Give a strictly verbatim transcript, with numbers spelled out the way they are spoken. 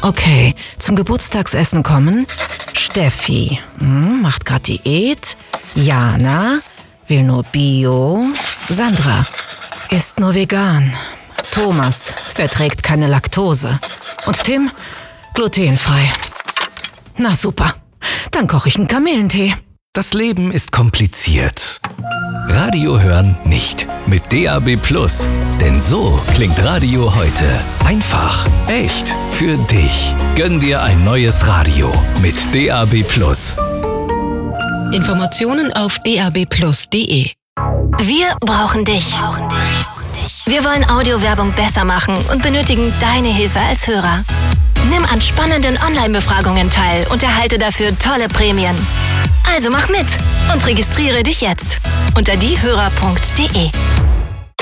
Okay, zum Geburtstagsessen kommen Steffi, hm, macht grad Diät. Jana will nur Bio. Sandra isst nur vegan. Thomas verträgt keine Laktose. Und Tim glutenfrei. Na super, dann koche ich einen Kamillentee. Das Leben ist kompliziert. Radio hören nicht. Mit D A B Plus. Denn so klingt Radio heute. Einfach, echt, für dich. Gönn dir ein neues Radio mit D A B Plus. Informationen auf d a b plus punkt d e. Wir brauchen dich. Wir wollen Audiowerbung besser machen und benötigen deine Hilfe als Hörer. Nimm an spannenden Online-Befragungen teil und erhalte dafür tolle Prämien. Also mach mit und registriere dich jetzt unter diehörer punkt d e.